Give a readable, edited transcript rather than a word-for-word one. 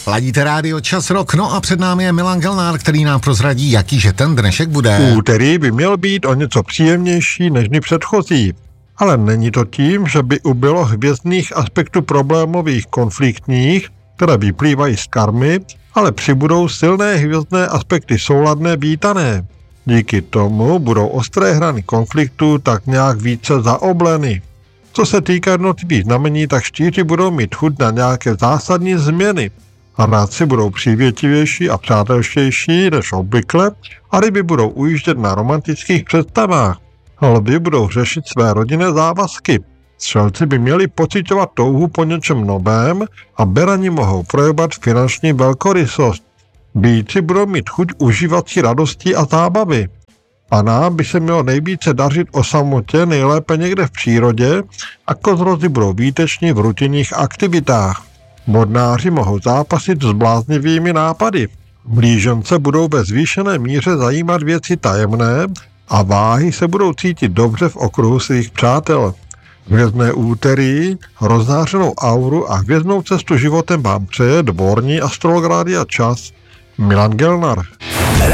Ladíte rádio Čas Rock, no a před námi je Milan Gelnár, který nám prozradí, jakýže ten dnešek bude. Úterý by měl být o něco příjemnější než dny předchozí. Ale není to tím, že by ubylo hvězdných aspektů problémových konfliktních, které vyplývají z karmy, ale přibudou silné hvězdné aspekty souladné vítané. Díky tomu budou ostré hrany konfliktu tak nějak více zaobleny. Co se týká jednotlivých znamení, tak štíři budou mít chuť na nějaké zásadní změny. Rádci budou přívětivější a přátelštější než obvykle a ryby budou ujíždět na romantických představách. Lvi budou řešit své rodinné závazky. Střelci by měli pociťovat touhu po něčem novém a berani mohou projevovat finanční velkorysost. Býci budou mít chuť užívat si radosti a zábavy. Panám by se mělo nejvíce dařit o samotě, nejlépe někde v přírodě, a kozorozi budou výteční v rutinních aktivitách. Vodnáři mohou zápasit s bláznivými nápady. Blížence budou ve zvýšené míře zajímat věci tajemné a váhy se budou cítit dobře v okruhu svých přátel. Hvězdné úterý, rozzářenou auru a hvězdnou cestu životem vám přeje dvorní astrolog Rádia Čas Milan Gelnár.